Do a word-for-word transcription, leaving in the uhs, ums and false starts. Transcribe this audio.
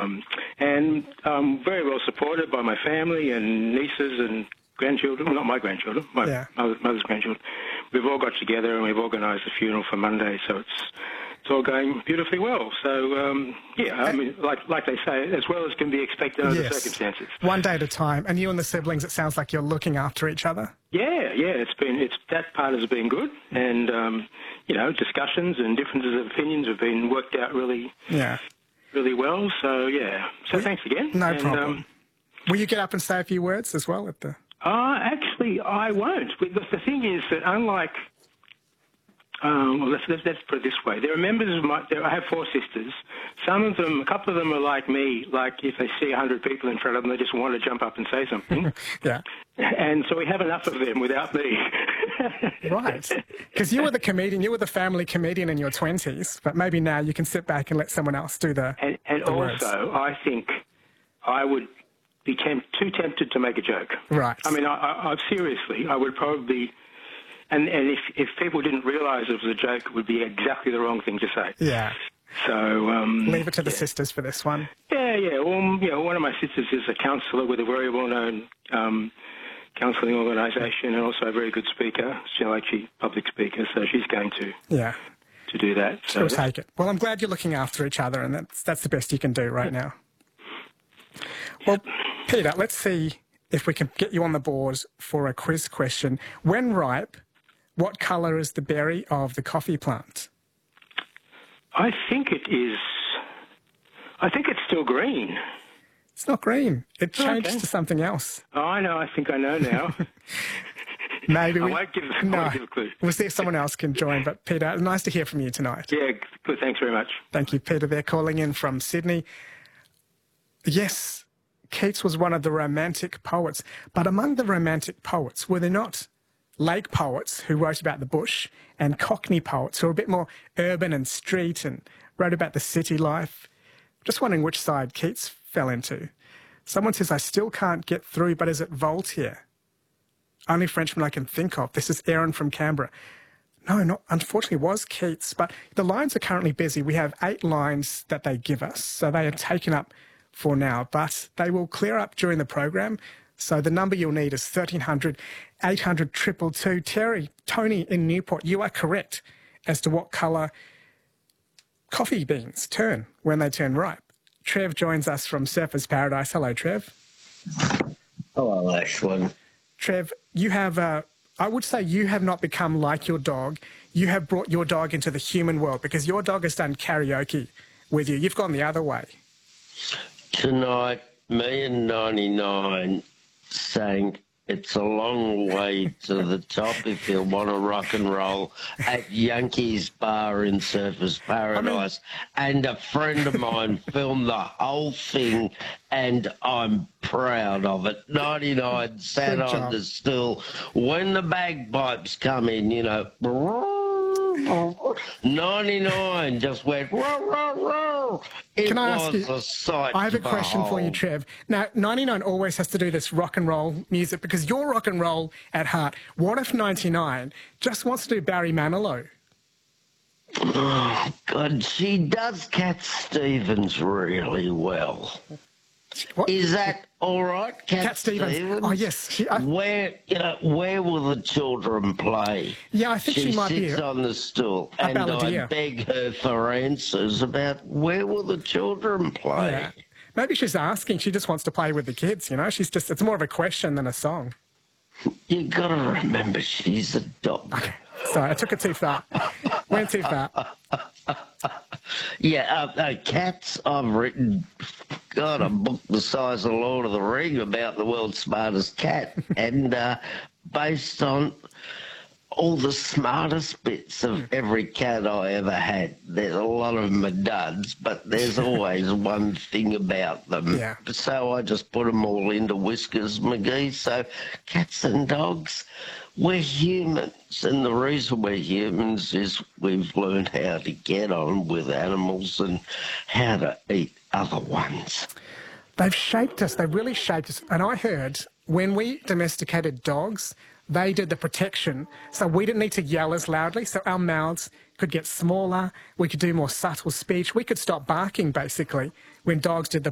um, and um, very well supported by my family and nieces and grandchildren. Well, not my grandchildren, my Yeah. mother, mother's grandchildren. We've all got together and we've organised a funeral for Monday, so it's it's all going beautifully well. So, um, yeah, I mean, like like they say, as well as can be expected under Yes. the circumstances. One day at a time. And you and the siblings, it sounds like you're looking after each other. Yeah, yeah, it's been it's that part has been good, and um, you know, discussions and differences of opinions have been worked out really, Yeah. really well. So yeah, so thanks again. No and, problem. Um, Will you get up and say a few words as well at the... Uh, actually, I won't. Because the thing is that unlike, um, well, let's, let's, let's put it this way. There are members of my, there, I have four sisters. Some of them, a couple of them are like me, like if they see a hundred people in front of them, they just want to jump up and say something. Yeah. And so we have enough of them without me. Right. Because you were the comedian, you were the family comedian in your twenties, but maybe now you can sit back and let someone else do the And, and the also, words. I think I would be tempt, too tempted to make a joke. Right. I mean, I, I, I seriously, I would probably, and, and if, if people didn't realise it was a joke, it would be exactly the wrong thing to say. Yeah. So um, Leave it to the yeah. sisters for this one. Yeah, yeah. Well, you know, one of my sisters is a counsellor with a very well-known um, counselling organisation, and also a very good speaker. She's like she public speaker, so she's going to Yeah. to do that. So She'll take it. Well, I'm glad you're looking after each other, and that's that's the best you can do right now. Well, Peter, let's see if we can get you on the board for a quiz question. When ripe, what colour is the berry of the coffee plant? I think it is. I think it's still green. It's not green. It changed Okay. to something else. Oh, I know. I think I know now. Maybe I we... won't give, I no. won't give a clue. We'll see if someone else can join. But, Peter, nice to hear from you tonight. Yeah, good. Thanks very much. Thank you, Peter. They're calling in from Sydney. Yes, Keats was one of the romantic poets. But among the romantic poets, were there not lake poets who wrote about the bush and Cockney poets who were a bit more urban and street and wrote about the city life? Just wondering which side Keats fell into. Someone says, I still can't get through, but is it Voltaire? Only Frenchman I can think of. This is Aaron from Canberra. No, not unfortunately, it was Keats, but the lines are currently busy. We have eight lines that they give us, so they are taken up for now, but they will clear up during the program. So the number you'll need is thirteen hundred, eight hundred, two two two. Terry, Tony in Newport, you are correct as to what colour coffee beans turn when they turn ripe. Trev joins us from Surfers Paradise. Hello, Trev. Hello, Ashwin. Trev, you have, uh, I would say you have not become like your dog. You have brought your dog into the human world because your dog has done karaoke with you. You've gone the other way. Tonight, me and ninety-nine sang It's a Long Way to the Top if you want to rock and roll at Yankees Bar in Surfers Paradise. I mean, and a friend of mine filmed the whole thing, and I'm proud of it. ninety-nine sat Good on job. the stool. When the bagpipes come in, you know, ninety-nine just went, roar, roar, roar. It Can I was ask you- a sight I have a to question for you, behold. Trev. Now, ninety-nine always has to do this rock and roll music because you're rock and roll at heart. What if ninety-nine just wants to do Barry Manilow? Oh, God, she does Cat Stevens really well. What? Is that all right, Cat, Cat Stevens. Oh, yes. She, I, Where, you know, where will the children play? yeah, I think she, She might be. sits A, on the stool, a and I balladeer. beg her for answers about where will the children play. yeah. Maybe she's asking. She just wants to play with the kids, you know? She's just, it's more of a question than a song. You got to remember, she's a dog. Okay. Sorry, I took it too far. Went too far. Yeah, uh, uh, cats. I've written, got a book the size of Lord of the Ring about the world's smartest cat, and uh, based on all the smartest bits of every cat I ever had. There's a lot of them are duds, but there's always one thing about them. Yeah. So I just put them all into Whiskers McGee. So cats and dogs, we're humans, and the reason we're humans is we've learned how to get on with animals and how to eat other ones. They've shaped us. They've really shaped us. And I heard when we domesticated dogs, they did the protection. So we didn't need to yell as loudly. So our mouths could get smaller. We could do more subtle speech. We could stop barking, basically, when dogs did the